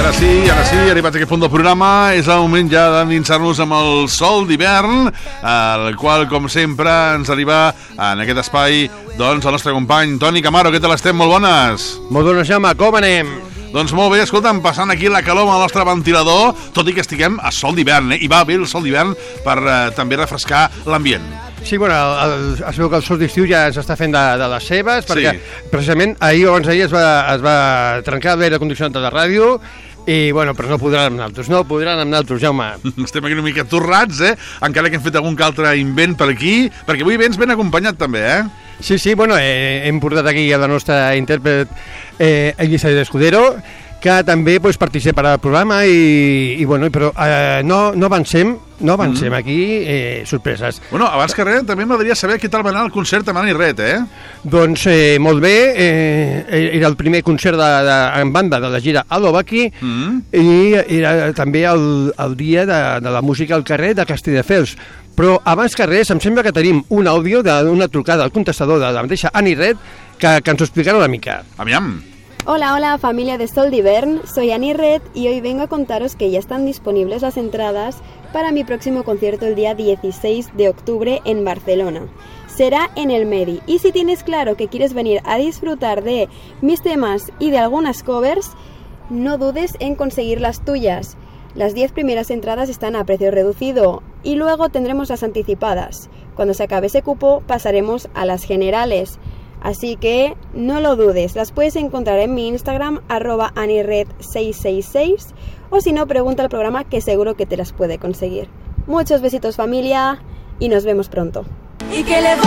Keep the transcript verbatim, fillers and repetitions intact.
ara sí, ara sí, arribats a aquest punt del programa, és el moment ja d'endinsar-nos amb el sol d'hivern, el qual, com sempre, ens arriba en aquest espai, doncs, el nostre company Toni Camaro. Què tal estem? Molt bones! Molt bones, Jaume, com anem? Doncs molt bé, escolta'm, passant aquí la calor amb el nostre ventilador, tot i que estiguem a sol d'hivern, eh? I va bé el sol d'hivern per eh, també refrescar l'ambient. Sí, bueno, el, el, es veu que el sol d'estiu ja s'està fent de, de les seves, perquè Sí. precisament ahir o abans d'ahir es va, es va trencar l'aire condicionat de la ràdio i, bueno, però no podran amb naltros, no podran amb naltros, Jaume. Estem aquí una mica torrats, eh? Encara que hem fet algun que altre invent per aquí, perquè avui vens ben acompanyat també, eh? Sí, sí, bueno, eh, hem portat aquí a la nostra intèrpret eh, Elisa Escudero, que també pues, participarà al programa i, i bueno, però eh, no, no avancem, no avancem mm. aquí eh, sorpreses. Bueno, abans que res, també m'agradaria saber què tal va anar el concert amb Annie Red, eh? Doncs eh, molt bé, eh, era el primer concert de, de, en banda de la gira a l'Ovaki Mm. i era també el, el dia de, de la música al carrer de Castelldefels. Però abans que res, em sembla que tenim un àudio d'una trucada al contestador de la mateixa Annie Red que, que ens ho explicarà una mica. Aviam. Hola, hola familia de Sol d'Hivern, soy Annie Red y hoy vengo a contaros que ya están disponibles las entradas para mi próximo concierto el día dieciséis de octubre en Barcelona. Será en el Medi y si tienes claro que quieres venir a disfrutar de mis temas y de algunas covers, no dudes en conseguir las tuyas. Las diez primeras entradas están a precio reducido y luego tendremos las anticipadas. Cuando se acabe ese cupo pasaremos a las generales. Así que no lo dudes, las puedes encontrar en mi Instagram, arroba anired seis seis seis, o si no, pregunta al programa que seguro que te las puede conseguir. Muchos besitos familia y nos vemos pronto. ¿Y que le